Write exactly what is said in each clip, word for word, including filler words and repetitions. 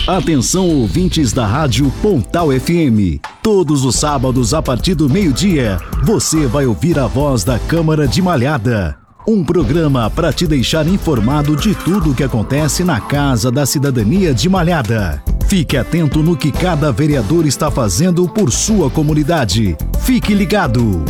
Atenção, ouvintes da Rádio Pontal F M. Todos os sábados, a partir do meio-dia, você vai ouvir a voz da Câmara de Malhada. Um programa para te deixar informado de tudo o que acontece na Casa da Cidadania de Malhada. Fique atento no que cada vereador está fazendo por sua comunidade. Fique ligado.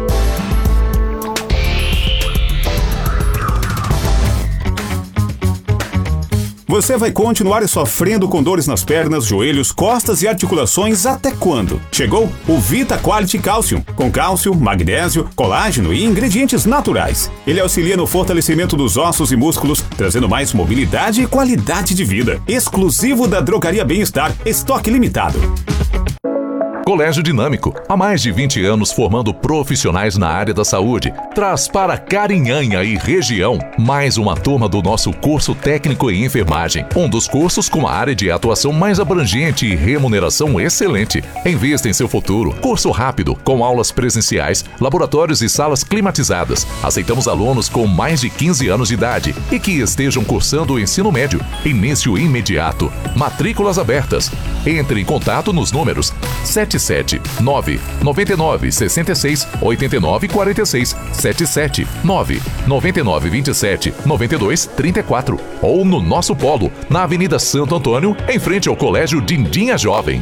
Você vai continuar sofrendo com dores nas pernas, joelhos, costas e articulações até quando? Chegou o Vita Quality Calcium, com cálcio, magnésio, colágeno e ingredientes naturais. Ele auxilia no fortalecimento dos ossos e músculos, trazendo mais mobilidade e qualidade de vida. Exclusivo da Drogaria Bem-Estar, estoque limitado. Colégio Dinâmico, há mais de vinte anos formando profissionais na área da saúde, traz para Carinhanha e região mais uma turma do nosso curso técnico em enfermagem. Um dos cursos com a área de atuação mais abrangente e remuneração excelente. Invista em seu futuro. Curso rápido, com aulas presenciais, laboratórios e salas climatizadas. Aceitamos alunos com mais de quinze anos de idade e que estejam cursando o ensino médio. Início imediato. Matrículas abertas. Entre em contato nos números sete sete nove nove nove seis seis oito nove quatro seis, sete sete nove nove nove dois sete nove dois três quatro ou no nosso polo, na Avenida Santo Antônio, em frente ao Colégio Dindinha Jovem.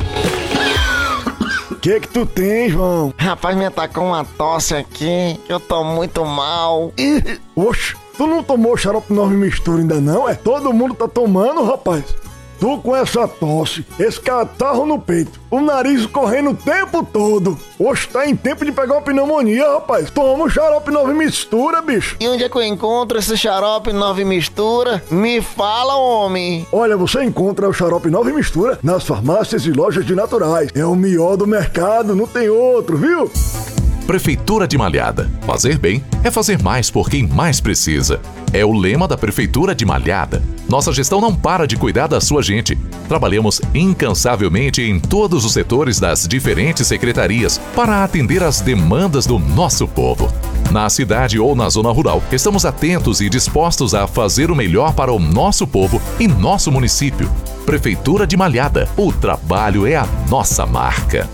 Que que tu tem, João? Rapaz, me atacou uma tosse aqui, eu tô muito mal. Ih, oxe, tu não tomou xarope nove mistura ainda não? É? Todo mundo tá tomando, rapaz. Tu com essa tosse, esse catarro no peito, o nariz correndo o tempo todo. Oxe, tá em tempo de pegar uma pneumonia, rapaz. Toma um xarope nove mistura, bicho. E onde é que eu encontro esse xarope nove mistura? Me fala, homem. Olha, você encontra o xarope nove mistura nas farmácias e lojas de naturais. É o melhor do mercado, não tem outro, viu? Prefeitura de Malhada. Fazer bem é fazer mais por quem mais precisa. É o lema da Prefeitura de Malhada. Nossa gestão não para de cuidar da sua gente. Trabalhamos incansavelmente em todos os setores das diferentes secretarias para atender às demandas do nosso povo. Na cidade ou na zona rural, estamos atentos e dispostos a fazer o melhor para o nosso povo e nosso município. Prefeitura de Malhada. O trabalho é a nossa marca.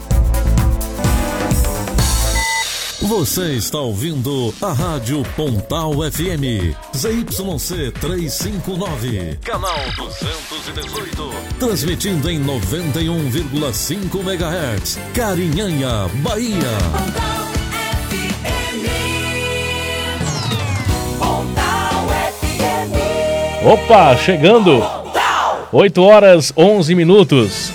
Você está ouvindo a Rádio Pontal F M, Z Y C trezentos e cinquenta e nove, canal duzentos e dezoito, transmitindo em noventa e um vírgula cinco megahertz, Carinhanha, Bahia. Pontal F M. Pontal F M. Opa, chegando! oito horas, onze minutos.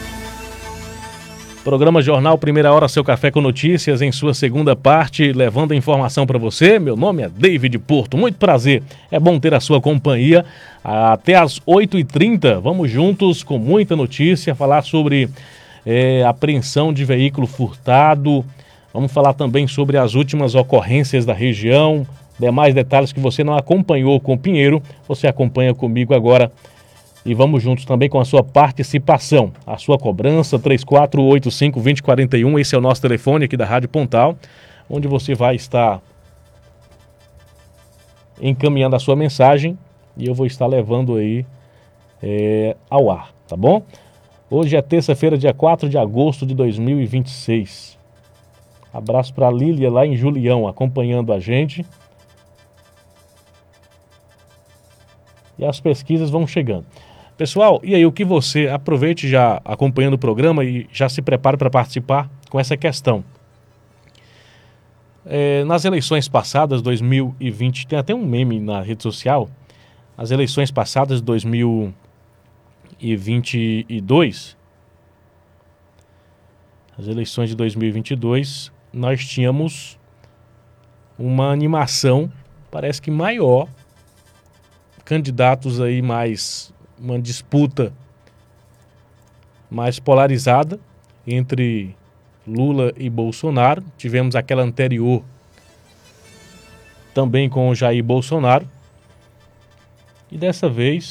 Programa Jornal Primeira Hora, seu café com notícias em sua segunda parte, levando informação para você. Meu nome é David Porto, muito prazer, é bom ter a sua companhia até às oito e trinta. Vamos juntos com muita notícia, falar sobre é, apreensão de veículo furtado, vamos falar também sobre as últimas ocorrências da região, demais detalhes que você não acompanhou com o Pinheiro, você acompanha comigo agora. E vamos juntos também com a sua participação, a sua cobrança, três quatro oito cinco, dois zero quatro um, esse é o nosso telefone aqui da Rádio Pontal, onde você vai estar encaminhando a sua mensagem e eu vou estar levando aí é, ao ar, tá bom? Hoje é terça-feira, dia quatro de agosto de dois mil e vinte e seis. Abraço para a Lília lá em Julião, acompanhando a gente. E as pesquisas vão chegando. Pessoal, e aí o que você, aproveite já acompanhando o programa e já se prepare para participar com essa questão. É, nas eleições passadas, dois mil e vinte, tem até um meme na rede social, as eleições passadas de dois mil e vinte e dois, as eleições de dois mil e vinte e dois, nós tínhamos uma animação, parece que maior, candidatos aí mais, uma disputa mais polarizada entre Lula e Bolsonaro. Tivemos aquela anterior também com o Jair Bolsonaro. E dessa vez